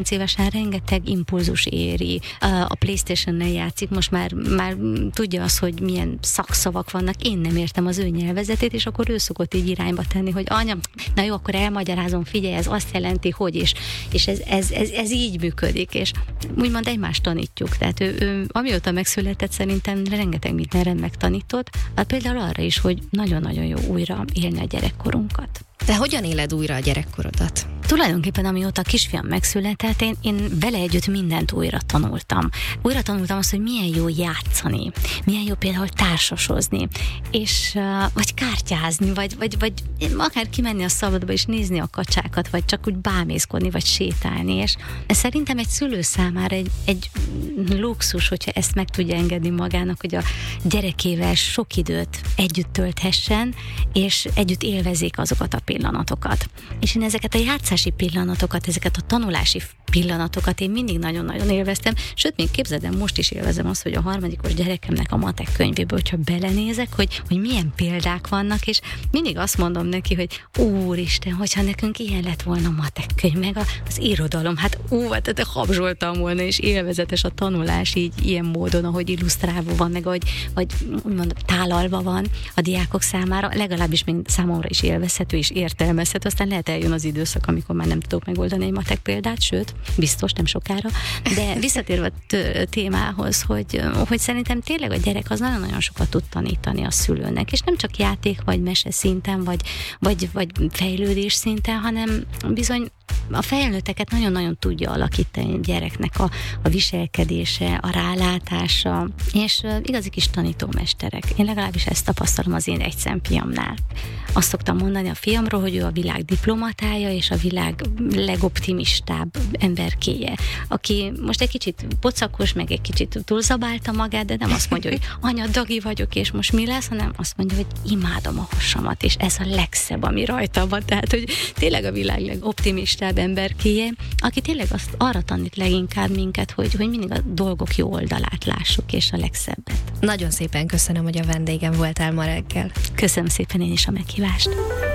Évesen rengeteg impulzus éri, a PlayStation-nel játszik, most már tudja azt, hogy milyen szakszavak vannak, én nem értem az ő nyelvezetét, és akkor ő szokott így irányba tenni, hogy anya, na jó, akkor elmagyarázom, figyelj, ez azt jelenti, hogy és ez így működik, és úgymond egymást tanítjuk, tehát ő amióta megszületett, szerintem rengeteg mindenre megtanított, például arra is, hogy nagyon-nagyon jó újra élni a gyerekkorunkat. De hogyan éled újra a gyerekkorodat? Tulajdonképpen amióta a kisfiam megszületett, én vele együtt mindent újra tanultam. Újra tanultam azt, hogy milyen jó játszani, milyen jó például társasozni, és vagy kártyázni, vagy akár kimenni a szabadba és nézni a kacsákat, vagy csak úgy bámészkodni, vagy sétálni, és szerintem egy szülő számára egy luxus, hogyha ezt meg tudja engedni magának, hogy a gyerekével sok időt együtt tölthessen, és együtt élvezik azokat a pillanatokat. És én ezeket a játszási pillanatokat, ezeket a tanulási pillanatokat én mindig nagyon-nagyon élveztem, sőt, még képzeld el, most is élvezem azt, hogy a harmadikos gyerekemnek a matek könyvéből, hogyha belenézek, hogy milyen példák vannak, és mindig azt mondom neki, hogy úristen, hogyha nekünk ilyen lett volna a matek könyv, meg az irodalom, hát tehát habzsoltam volna, és élvezetes a tanulás így ilyen módon, ahogy illusztrálva van, meg vagy úgymond tálalva van a diákok számára, legalábbis még számomra is élvezhető és értelmezhető, aztán lehet eljön az időszak, amikor már nem tudok megoldani egy matek példát, sőt, biztos nem sokára, de visszatérve a témához, hogy szerintem tényleg a gyerek az nagyon-nagyon sokat tud tanítani a szülőnek, és nem csak játék, vagy mese szinten, vagy fejlődés szinten, hanem bizony a felnőtteket nagyon-nagyon tudja alakítani a gyereknek a viselkedése, a rálátása, és igazi kis tanítómesterek. Én legalábbis ezt tapasztalom az én egyszemfiamnál. Azt szoktam mondani a fiamról, hogy ő a világ diplomatája, és a világ legoptimistább emberkéje, aki most egy kicsit pocakos, meg egy kicsit túlzabálta magát, de nem azt mondja, hogy anya, dagi vagyok, és most mi lesz, hanem azt mondja, hogy imádom a hasamat, és ez a legszebb, ami rajta van. Tehát, hogy tényleg a világ legoptimistább emberkéje, aki tényleg arra tanít leginkább minket, hogy mindig a dolgok jó oldalát lássuk, és a legszebbet. Nagyon szépen köszönöm, hogy a vendégem voltál ma reggel. Köszönöm szépen én is a meghívást.